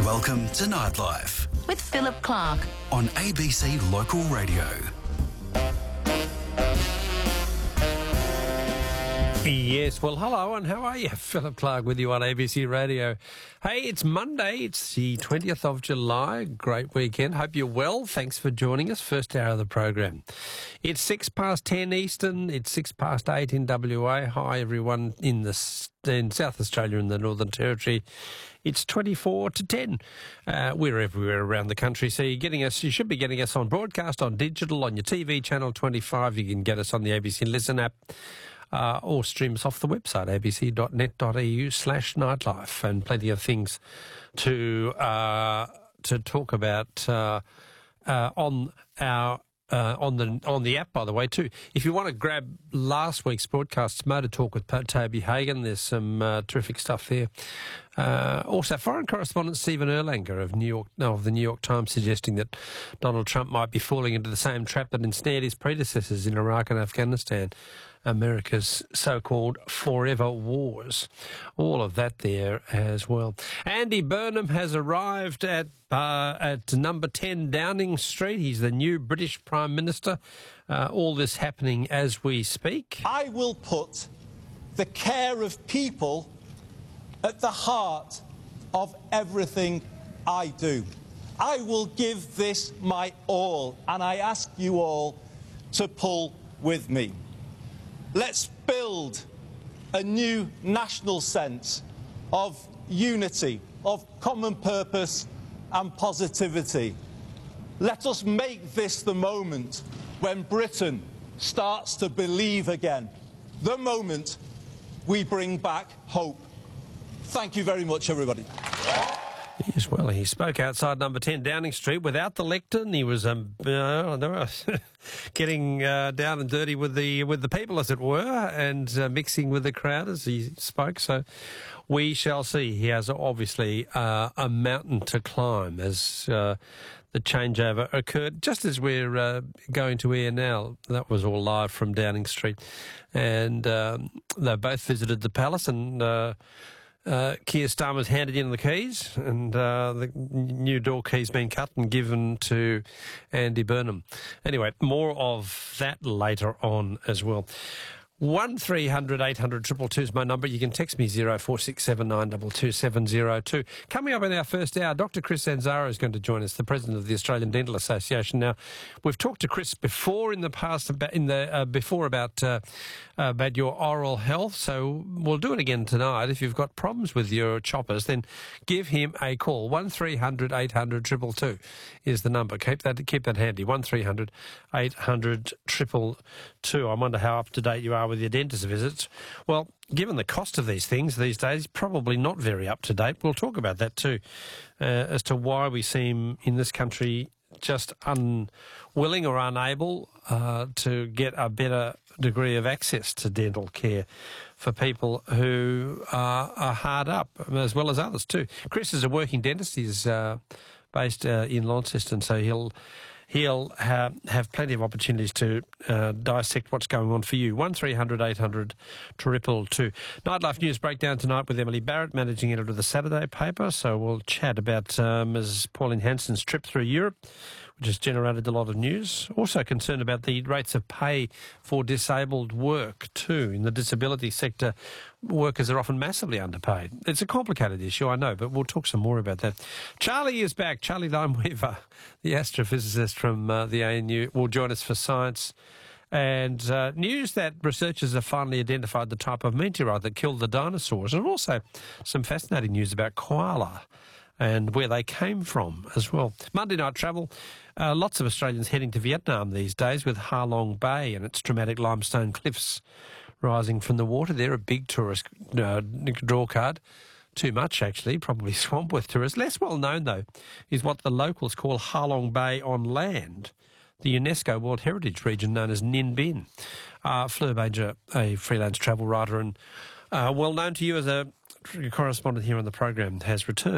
Welcome to Nightlife with Philip Clark on ABC Local Radio. Yes, well, hello and how are you? Philip Clark with you on ABC Radio. Hey, it's Monday. It's the 20th of July. Great weekend. Hope you're well. Thanks for joining us. First hour of the program. It's 10:06 Eastern. It's 8:06 in WA. Hi, everyone in South Australia and the Northern Territory. It's 10:24. We're everywhere around the country. So you should be getting us on broadcast, on digital, on your TV channel 25. You can get us on the ABC Listen app. Or stream us off the website, abc.net.au/nightlife, and plenty of things to talk about on the app, by the way, too. If you want to grab last week's broadcast, Motor Talk with Toby Hagan, there's some terrific stuff there. Also, foreign correspondent Stephen Erlanger of the New York Times suggesting that Donald Trump might be falling into the same trap that ensnared his predecessors in Iraq and Afghanistan, America's so-called forever wars. All of that there as well. Andy Burnham has arrived at number 10 Downing Street. He's the new British Prime Minister. All this happening as we speak. I will put the care of people at the heart of everything I do. I will give this my all, and I ask you all to pull with me. Let's build a new national sense of unity, of common purpose and positivity. Let us make this the moment when Britain starts to believe again, the moment we bring back hope. Thank you very much, everybody. Yes, well, he spoke outside number 10 Downing Street without the lectern. He was getting down and dirty with the people, as it were, and mixing with the crowd as he spoke. So we shall see. He has obviously a mountain to climb as the changeover occurred. Just as we're going to air now, that was all live from Downing Street. And they both visited the palace, and Keir Starmer's handed in the keys, and the new door keys been cut and given to Andy Burnham. Anyway, more of that later on as well. 1300 800 222 is my number. You can text me 0467 922 702. Coming up in our first hour, Dr. Chris Zanzara is going to join us, the president of the Australian Dental Association. Now, we've talked to Chris before in the past about your oral health, so we'll do it again tonight. If you've got problems with your choppers, then give him a call. 1300 800 222 is the number. Keep that handy. 1300 800 222. I wonder how up to date you are with your dentist visits. Well, given the cost of these things these days, probably not very up to date. We'll talk about that too, as to why we seem in this country just unwilling or unable to get a better degree of access to dental care for people who are hard up, as well as others too. Chris is a working dentist. He's based in Launceston, so he'll have plenty of opportunities to dissect what's going on for you. 1300 800 222. Nightlife News Breakdown tonight with Emily Barrett, managing editor of the Saturday paper. So we'll chat about Ms. Pauline Hanson's trip through Europe, which has generated a lot of news. Also concerned about the rates of pay for disabled work too. In the disability sector, workers are often massively underpaid. It's a complicated issue, I know, but we'll talk some more about that. Charlie is back. Charlie Limeweaver, the astrophysicist from the ANU, will join us for science. And news that researchers have finally identified the type of meteorite that killed the dinosaurs, and also some fascinating news about koala and where they came from as well. Monday night travel. Lots of Australians heading to Vietnam these days with Ha Long Bay and its dramatic limestone cliffs rising from the water. They're a big tourist draw card. Too much, actually, probably swamped with tourists. Less well known, though, is what the locals call Ha Long Bay on land, the UNESCO World Heritage region known as Ninh Binh. Fleur Banger, a freelance travel writer and well known to you as a correspondent here on the program, has returned.